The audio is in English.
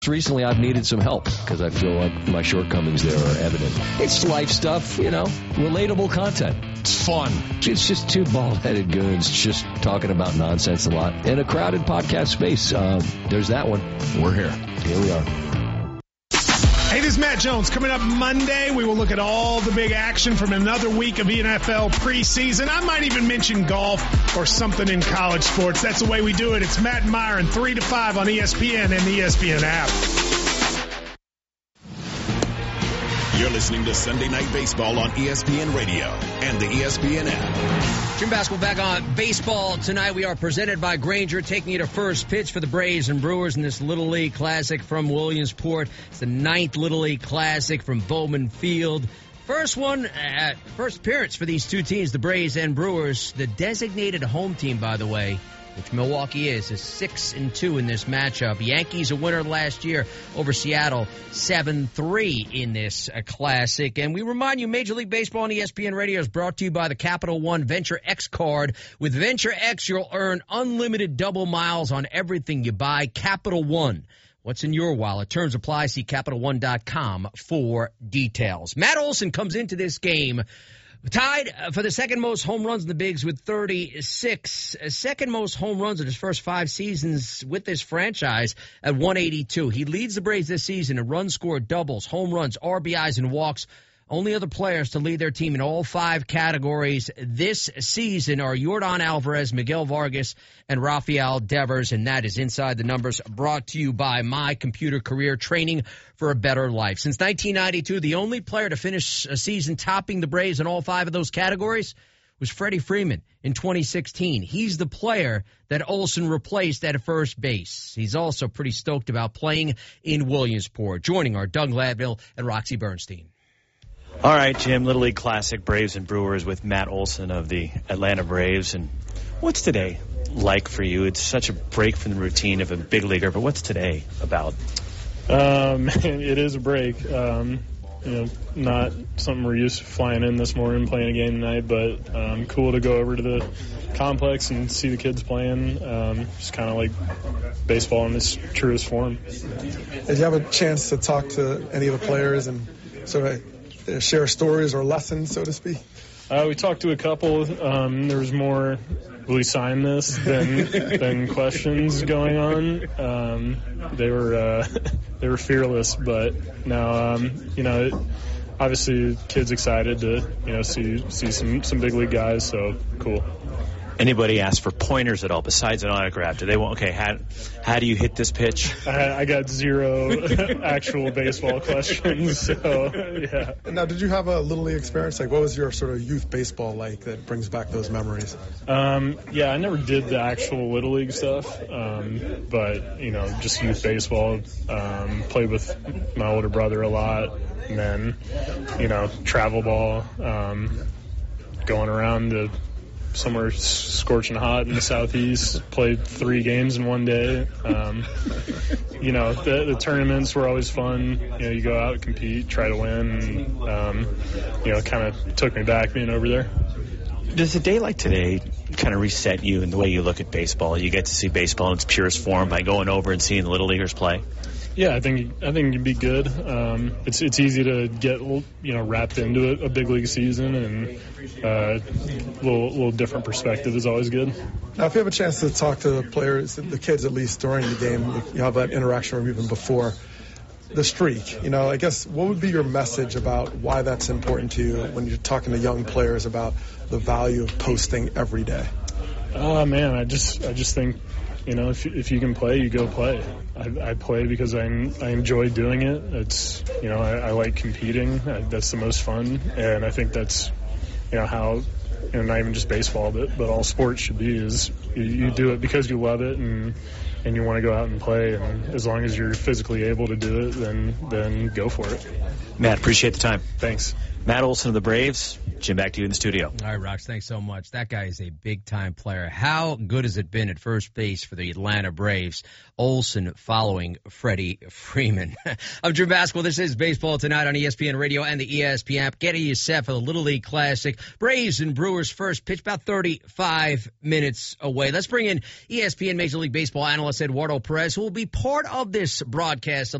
Recently, I've needed some help because I feel like my shortcomings there are evident. It's life stuff, relatable content. It's fun. It's just two bald-headed goons just talking about nonsense a lot. In a crowded podcast space, there's that one. We're here. Here we are. Hey, this is Matt Jones. Coming up Monday, we will look at all the big action from another week of NFL preseason. I might even mention golf or something in college sports. That's the way we do it. It's Matt and Myron, 3 to 5 on ESPN and the ESPN app. You're listening to Sunday Night Baseball on ESPN Radio and the ESPN app. Jim Basketball back on baseball tonight. We are presented by Grainger, taking you to first pitch for the Braves and Brewers in this Little League Classic from Williamsport. It's the 9th Little League Classic from Bowman Field. First appearance for these two teams, the Braves and Brewers. The designated home team, by the way, which Milwaukee is 6-2 in this matchup. Yankees a winner last year over Seattle, 7-3 in this classic. And we remind you, Major League Baseball on ESPN Radio is brought to you by the Capital One Venture X card. With Venture X, you'll earn unlimited double miles on everything you buy. Capital One. What's in your wallet? Terms apply. See CapitalOne.com for details. Matt Olson comes into this game tied for the second most home runs in the bigs with 36. Second most home runs in his first 5 seasons with this franchise at 182. He leads the Braves this season in runs scored, doubles, home runs, RBIs, and walks. Only other players to lead their team in all 5 categories this season are Yordan Alvarez, Miguel Vargas, and Rafael Devers, and that is Inside the Numbers, brought to you by My Computer Career, training for a better life. Since 1992, the only player to finish a season topping the Braves in all 5 of those categories was Freddie Freeman in 2016. He's the player that Olson replaced at first base. He's also pretty stoked about playing in Williamsport. Joining our Doug Gladville and Roxy Bernstein. All right, Jim, Little League Classic, Braves and Brewers with Matt Olson of the Atlanta Braves. And what's today like for you? It's such a break from the routine of a big leaguer, but what's today about? It is a break. Not something we're used to flying in this morning, playing a game tonight, but cool to go over to the complex and see the kids playing. Just kind of like baseball in its truest form. Did you have a chance to talk to any of the players and sort of share stories or lessons, so to speak? We talked to a couple. There was more, will he sign this, than questions going on. They were fearless, but now, obviously kids excited to, see some big league guys, so cool. Anybody ask for pointers at all besides an autograph? Do they want, how do you hit this pitch? I got 0 actual baseball questions, so, yeah. And now, did you have a Little League experience? Like, what was your sort of youth baseball like that brings back those memories? I never did the actual Little League stuff, but, just youth baseball. Played with my older brother a lot, and then, travel ball, going around to somewhere scorching hot in the southeast, played 3 games in one day. The tournaments were always fun. You go out, compete, try to win, and, kind of took me back being over there. Does a day like today kind of reset you in the way you look at baseball? You get to see baseball in its purest form by going over and seeing the Little Leaguers play? Yeah, I think it'd be good. It's easy to get wrapped into a big league season, and a little different perspective is always good. Now, if you have a chance to talk to the players, the kids at least during the game, you have that interaction or even before the streak. I guess what would be your message about why that's important to you when you're talking to young players about the value of posting every day? Man, I just think, if you can play, you go play. I play because I enjoy doing it. It's, I like competing. That's the most fun. And I think that's, how, not even just baseball, but all sports should be, is you do it because you love it and you want to go out and play. And as long as you're physically able to do it, then go for it. Matt, appreciate the time. Thanks. Matt Olson of the Braves. Jim, back to you in the studio. All right, Rox, thanks so much. That guy is a big-time player. How good has it been at first base for the Atlanta Braves? Olson following Freddie Freeman. I'm Jim Basketball. This is Baseball Tonight on ESPN Radio and the ESPN app. Getting you set for the Little League Classic. Braves and Brewers first pitch, about 35 minutes away. Let's bring in ESPN Major League Baseball analyst Eduardo Perez, who will be part of this broadcast